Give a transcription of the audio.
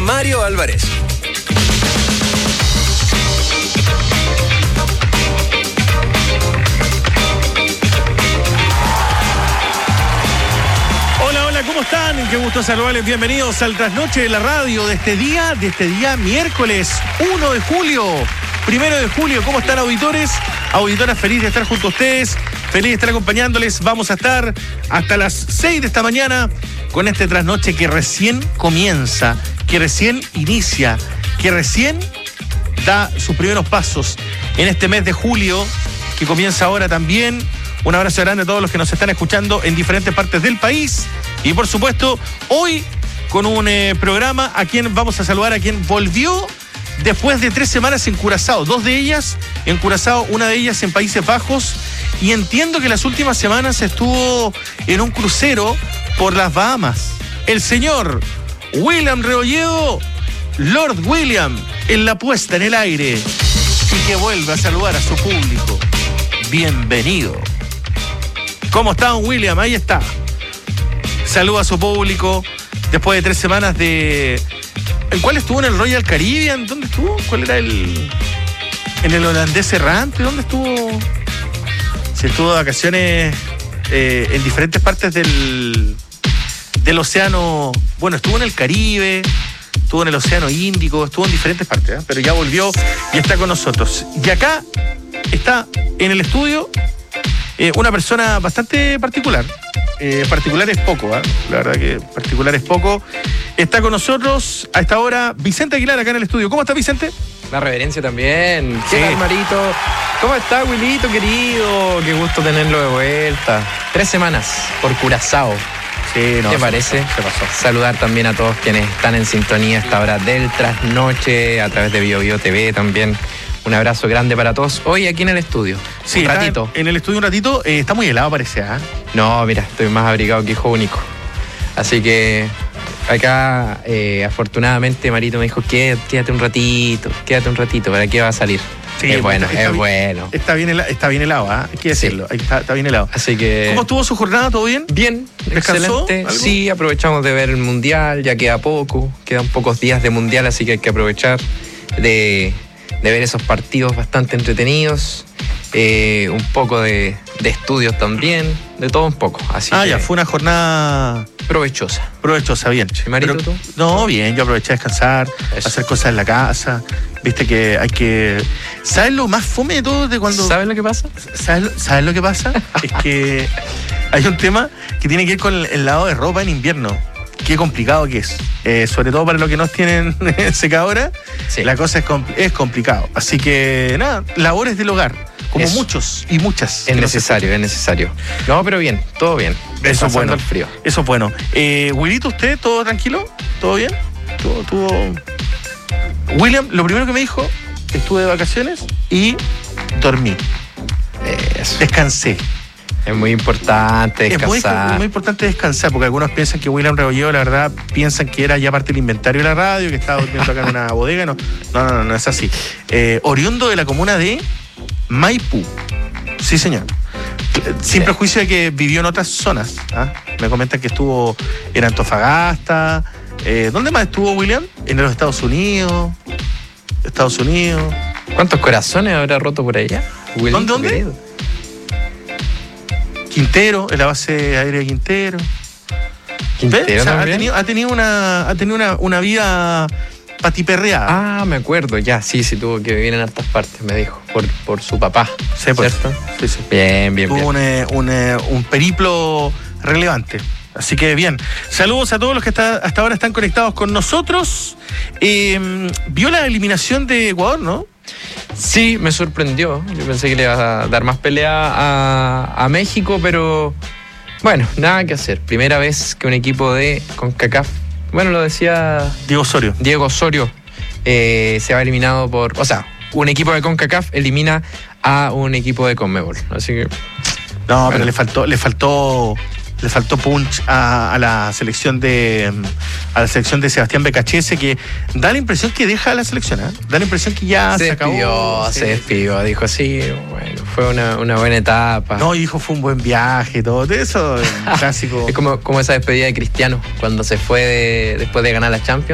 Mario Álvarez. Hola, ¿cómo están? Qué gusto saludarles. Bienvenidos al Trasnoche de la Radio de este día miércoles 1 de julio. 1 de julio, ¿cómo están, auditores? Auditoras, feliz de estar junto a ustedes, feliz de estar acompañándoles. Vamos a estar hasta las 6 de esta mañana con este trasnoche que recién comienza, que recién inicia, que recién da sus primeros pasos en este mes de julio, que comienza ahora también. Un abrazo grande a todos los que nos están escuchando en diferentes partes del país. Y por supuesto, hoy con un programa a quien vamos a saludar, a quien volvió después de 3 semanas en Curazao. 2 de ellas en Curazao, una de ellas en Países Bajos. Y entiendo que las últimas semanas estuvo en un crucero por las Bahamas. El señor William Rebolledo, Lord William, en la puesta en el aire. Y que vuelve a saludar a su público. Bienvenido. ¿Cómo está, don William? Ahí está. Saluda a su público después de 3 semanas de... ¿En cuál estuvo? ¿En el Royal Caribbean? ¿Dónde estuvo? ¿Cuál era el...? ¿En el Holandés Errante? ¿Dónde estuvo? Se estuvo de vacaciones en diferentes partes del océano. Bueno, estuvo en el Caribe, estuvo en el Océano Índico, estuvo en diferentes partes, pero ya volvió y está con nosotros. Y acá está en el estudio una persona bastante particular. Particular es poco, la verdad que particular es poco. Está con nosotros a esta hora Vicente Aguilar acá en el estudio. ¿Cómo está, Vicente? La reverencia también. Sí. ¿Qué tal, Marito? ¿Cómo está, Wilito, querido? Qué gusto tenerlo de vuelta. 3 semanas por Curazao. Sí, no. ¿Qué parece? Se pasó. Saludar también a todos quienes están en sintonía a esta hora del trasnoche, a través de BioBio TV también. Un abrazo grande para todos. Hoy aquí en el estudio. Sí, un ratito. En el estudio un ratito. Está muy helado, parece, ¿ah? No, mira, estoy más abrigado que hijo único. Así que acá, afortunadamente, Marito me dijo, quédate un ratito, ¿para qué va a salir? Sí, es bueno, está es bien, bueno. Está bien helado, ¿ah? Hay que decirlo, Sí. está bien helado. Así que... ¿Cómo estuvo su jornada? ¿Todo bien? Bien, ¿Descansó excelente. algo? Sí, aprovechamos de ver el Mundial, ya quedan pocos días de Mundial, así que hay que aprovechar de ver esos partidos bastante entretenidos, un poco de estudios también, de todo un poco. Así que Ya, fue una jornada provechosa. bien. ¿Y Marito, tú? No, bien, yo aproveché a descansar, Eso. hacer cosas en la casa. Viste que hay que... ¿Sabes lo más fome de todo? De cuando... ¿Sabes lo que pasa? ¿Sabes lo que pasa? Es que hay un tema que tiene que ver con el lavado de ropa en invierno. Qué complicado que es. Sobre todo para los que no tienen secadora, Sí. la cosa es complicado. Así que, nada, labores del hogar. Como Eso. muchos y muchas. Es necesario. No, pero bien, todo bien. Eso es Pasando bueno. el frío. Eso es bueno. Willito, ¿usted todo tranquilo? ¿Todo bien? ¿Tuvo... William, lo primero que me dijo, estuve de vacaciones y dormí. Eso. Descansé. Es muy importante descansar. Es muy importante descansar, porque algunos piensan que William Rebolledo, la verdad, piensan que era ya parte del inventario de la radio, que estaba durmiendo acá en una bodega. No es así. Oriundo de la comuna de Maipú. Sí, señor. Sin prejuicio de que vivió en otras zonas. Me comentan que estuvo en Antofagasta. ¿Dónde más estuvo William? En los Estados Unidos. ¿Cuántos corazones habrá roto por allá? Wilito, ¿Dónde? querido. Quintero, en la base aérea de Quintero. Quintero ¿Ves? O sea, también. ha tenido una vida patiperreada. Me acuerdo, ya, sí, tuvo que vivir en hartas partes, me dijo, por su papá, Sí, pues. ¿cierto? Sí. Bien. Tuvo un periplo relevante. Así que bien. Saludos a todos los que hasta ahora están conectados con nosotros. Vio la eliminación de Ecuador, ¿no? Sí, me sorprendió. Yo pensé que le iba a dar más pelea a México, pero bueno, nada que hacer. Primera vez que un equipo de CONCACAF, bueno, lo decía Diego Osorio, se va eliminado un equipo de CONCACAF elimina a un equipo de CONMEBOL. Así que... No, bueno. pero le faltó punch a la selección de Sebastián Becachese, que da la impresión que deja la selección, Da la impresión que ya se acabó. Se despidió, dijo, sí, bueno, fue una buena etapa. No, y dijo, fue un buen viaje, todo eso, clásico. Es como esa despedida de Cristiano, cuando se fue después de ganar la Champions.